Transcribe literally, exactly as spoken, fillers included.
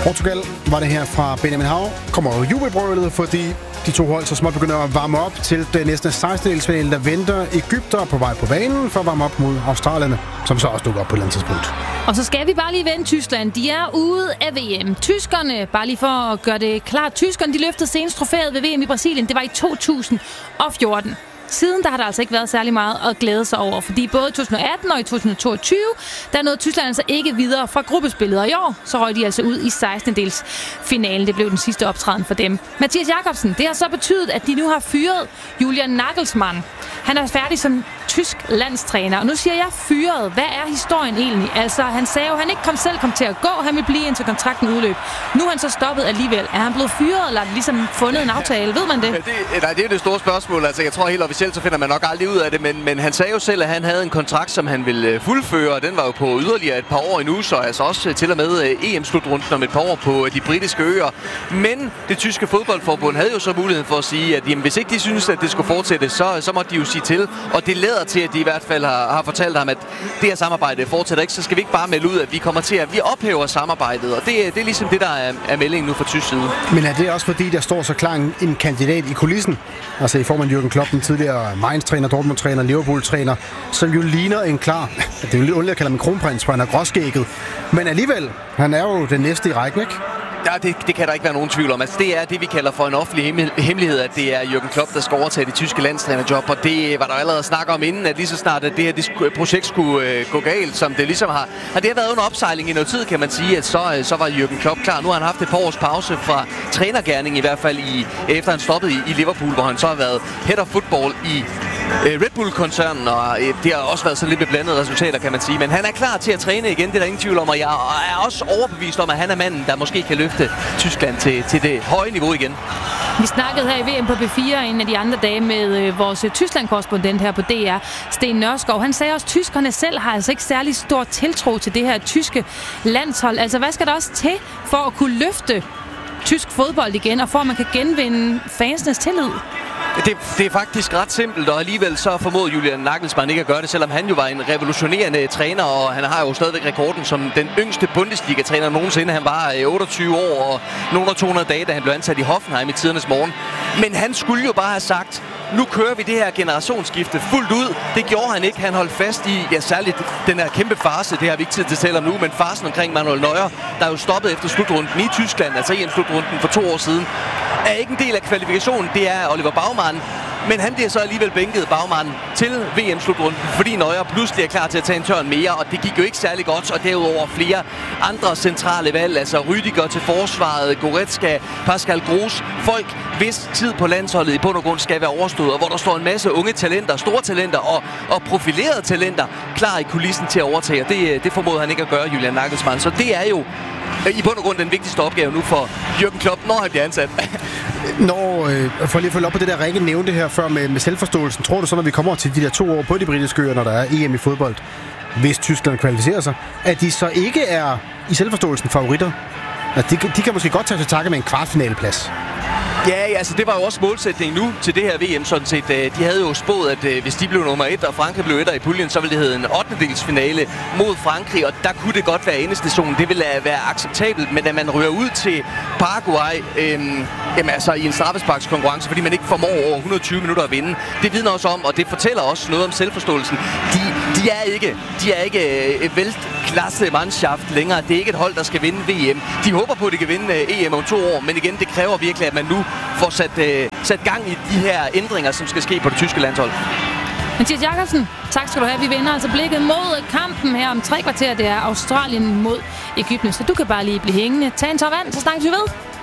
Portugal var det her fra Benjamin Hav. Kommer jo jubelbrølet, fordi de to hold så småt begynder at varme op til det næste sekstendedelsfinale, der venter Egypter på vej på banen for at varme op mod Australierne, som så også dukker op på et eller andet tidspunkt. Og så skal vi bare lige vende Tyskland. De er ude af V M. Tyskerne, bare lige for at gøre det klart, tyskerne de løftede senest trofæet ved V M i Brasilien. Det var i to tusind og fjorten. Siden der har der altså ikke været særlig meget at glæde sig over, fordi både i to tusind og atten og i to tusind og toogtyve, der nåede Tyskland altså ikke videre fra gruppespillet, og i år så røg de altså ud i sekstendedels finalen. Det blev den sidste optræden for dem. Mathias Jakobsen, det har så betydet, at de nu har fyret Julian Nagelsmann. Han er færdig som tysk landstræner, og nu siger jeg fyret. Hvad er historien egentlig? Altså, han sagde jo, at han ikke kom selv kom til at gå, han ville blive indtil kontrakten udløb. Nu er han så stoppet alligevel. Er han blevet fyret, eller ligesom fundet en aftale? Ved man det? Ja, det nej, det er det store spørgsmål. Altså, jeg tror helt officielt, så finder man nok aldrig ud af det, men, men han sagde jo selv, at han havde en kontrakt, som han ville fuldføre, og den var jo på yderligere et par år endnu, så altså også til og med E M-slutrunden om et par år på de britiske øer. Men det tyske fodboldforbund havde jo så muligheden for at sige, at jamen, hvis ikke de synes, at det skulle fortsætte, så, så måtte de jo sige til, og det lader til, at de i hvert fald har, har fortalt ham, at det her samarbejde fortsætter ikke, så skal vi ikke bare melde ud, at vi kommer til at vi ophæver samarbejdet, og det, det er ligesom det, der er, er meldingen nu fra tysk side. Men er det også fordi, der står så klar en, en kandidat i kulissen, altså i form af Jürgen Klopp, den tidligere Mainz-træner, Dortmund-træner, Liverpool-træner, som jo ligner en klar, det er jo lidt underligt at kalde ham en kronprins, for han er gråskægget, men alligevel, han er jo den næste i rækken, ikke? Ja, det, det kan der ikke være nogen tvivl om. Altså, det er det, vi kalder for en offentlig hemmelighed, at det er Jürgen Klopp, der skal overtage det tyske landstrænerjob, og det var der allerede snak om inden, at lige så snart, at det her det projekt skulle øh, gå galt, som det ligesom har. Og det har været under opsejling i noget tid, kan man sige, at så, øh, så var Jürgen Klopp klar. Nu har han haft et par års pause fra trænergerning, i hvert fald i, efter han stoppede i, i Liverpool, hvor han så har været head of football i øh, Red Bull-koncernen, og øh, det har også været sådan lidt beblandede resultater, kan man sige. Men han er klar til at træne igen, det er der ingen tvivl om, og jeg er også overbevist om, at han er manden, der måske kan løfte Tyskland til, til det høje niveau igen. Vi snakkede her i V M på B fire en af de andre dage med øh, vores Tyskland-korrespondent her på D R, Sten Nørskov. Han sagde også, at tyskerne selv har altså ikke særlig stor tiltro til det her tyske landshold. Altså, hvad skal der også til for at kunne løfte tysk fodbold igen, og for at man kan genvinde fansenes tillid? Det, det er faktisk ret simpelt, og alligevel så formåede Julian Nagelsmann ikke at gøre det, selvom han jo var en revolutionerende træner, og han har jo stadigvæk rekorden som den yngste Bundesliga-træner nogensinde. Han var otteogtyve år og nogle to hundrede dage, da han blev ansat i Hoffenheim i tidernes morgen. Men han skulle jo bare have sagt, nu kører vi det her generationsskifte fuldt ud. Det gjorde han ikke. Han holdt fast i, ja, særligt den her kæmpe farce, det har vi ikke tid til at tale om nu, men farcen omkring Manuel Neuer, der er jo stoppet efter slutrunden i Tyskland, altså E M-slutrunden for to år siden, er ikke en del af kvalifikationen. Det er Oliver Baumann, men han bliver så alligevel bænket, Baumann, til V M-slutrunden, fordi Neuer pludselig er klar til at tage en tørn mere, og det gik jo ikke særlig godt, og derudover flere andre centrale valg, altså Rüdiger til forsvaret, Goretzka, Pascal Groß, folk, hvis tid på landsholdet i bund og grund skal være overstået, og hvor der står en masse unge talenter, store talenter og, og profilerede talenter klar i kulissen til at overtage, og det, det formåede han ikke at gøre, Julian Nagelsmann, så det er jo i bund og grund den vigtigste opgave nu for Jürgen Klopp, når han bliver ansat. Når, øh, for lige at følge op på det der, Rikke nævnte her før med, med selvforståelsen, tror du så, når vi kommer til de der to år på de britiske øer, når der er E M i fodbold, hvis Tyskland kvalificerer sig, at de så ikke er i selvforståelsen favoritter? At de, de kan måske godt tage til takke med en kvartfinaleplads. Ja, altså det var jo også målsætningen nu til det her V M, sådan set. De havde jo spået, at hvis de blev nummer et, og Frankrig blev etter i puljen, så ville det hedde en ottendedelsfinale mod Frankrig, og der kunne det godt være endestationen. Det ville være acceptabelt, men da man rører ud til Paraguay, øhm, jamen altså i en straffesparkskonkurrence, fordi man ikke formår over et hundrede og tyve minutter at vinde, det vidner også om, og det fortæller også noget om selvforståelsen. De, de er ikke, de er ikke øh, veltklasse mannschaft længere. Det er ikke et hold, der skal vinde V M. De håber på, at de kan vinde øh, E M om to år, men igen, det kræver virkelig, at man nu får sat, øh, sat gang i de her ændringer, som skal ske på det tyske landshold. Mathias Jakobsen, tak skal du have. Vi vender altså blikket mod kampen her om tre kvarter. Det er Australien mod Egypten, så du kan bare lige blive hængende. Tag en tår vand, så snakkes vi ved.